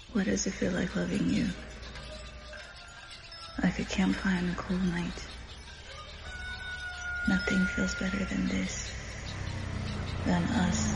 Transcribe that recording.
What does it feel like loving you? Like a campfire on a cold night. Nothing feels better than this, than us.